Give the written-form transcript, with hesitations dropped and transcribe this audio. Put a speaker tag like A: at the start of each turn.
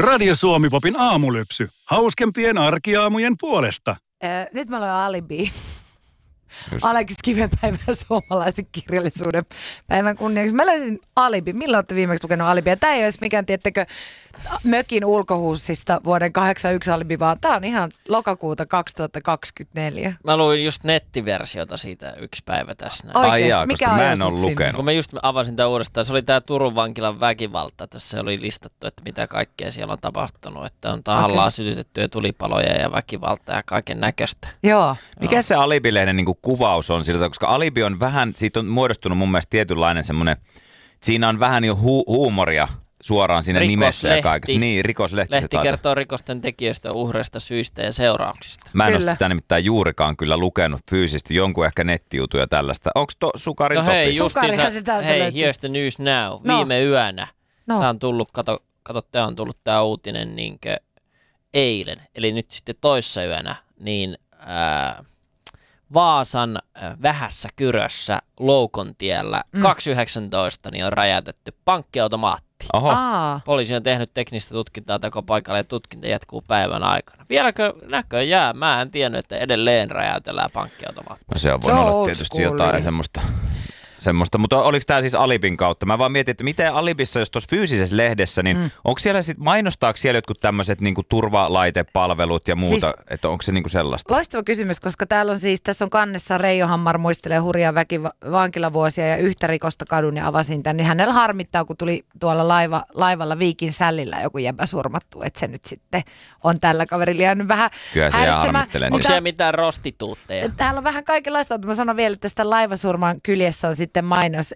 A: Radio Suomi-popin aamulypsy. Hauskempien arkiaamujen puolesta.
B: Nyt mä olen alibi. Aleksis Kivenpäivän suomalaisen kirjallisuuden päivän kunniaksi. Mä löysin alibi. Milloin olette viimeksi lukenut alibia? Tämä ei ole mikään, tiettekö, mökin ulkohuussista vuoden 81 alibi, vaan tämä on ihan lokakuuta 2024.
C: Mä luin just nettiversiota siitä yksi päivä tässä.
D: Ai jaa, koska mä en ole lukenut.
C: Kun mä just avasin tämän uudestaan, se oli tämä Turun vankilan väkivalta. Tässä oli listattu, että mitä kaikkea siellä on tapahtunut. Että on tahallaan sytytettyjä tulipaloja ja väkivaltaa ja kaiken näköistä.
B: Joo.
D: Mikä se Alibi-lehden niin kuin kuvaus on siltä, koska Alibi on vähän, siitä on muodostunut mun mielestä tietynlainen semmoinen, siinä on vähän jo huumoria suoraan siinä nimessä ja kaikessa. Niin, rikoslehti.
C: Lehti kertoo rikosten tekijöistä, uhreista, syistä ja seurauksista.
D: Mä en ole sitä nimittäin juurikaan kyllä lukenut fyysisesti, jonkun ehkä nettijutuja tällaista. Onko Sukarin topissa?
C: Hei, justiinsa, here's the news now. Viime yönä. Tämä on tullut, kato, tämä on tullut tämä uutinen niinkö eilen, eli nyt sitten toissa yönä, niin Vaasan Vähässä Kyrössä Loukontiellä 219 niin on räjäytetty pankkiautomaatti.
D: Oho.
C: Poliisi on tehnyt teknistä tutkintaa tekopaikalle ja tutkinta jatkuu päivän aikana. Vieläkö näköjään? Mä en tiennyt, että edelleen räjäytellään pankkiautomaatti.
D: No se on voinut olla tietysti jotain semmoista, mutta oliko tämä siis Alibin kautta? Mä vaan mietin, että miten Alibissa, jos tuossa fyysisessä lehdessä, niin onko siellä sitten, mainostaako siellä jotkut tämmöiset niinku turvalaitepalvelut ja muuta, siis, että onko se niinku sellaista?
B: Loistava kysymys, koska täällä on siis, tässä on kannessa Reijo Hammar muistelee hurjaa vankilavuosia ja yhtä rikosta kadun ja avasin tämän, niin hänellä harmittaa, kun tuli tuolla laivalla Viikin sällillä joku jäbä surmattu, että se nyt sitten on tällä kaverilla jäänyt vähän häiritsemään.
C: Onko siellä mitään rostituutteja?
B: Täällä on vähän kaikenlaista, mutta mä sanon vielä, että tästä laivasurman kyljessä on sitten mainos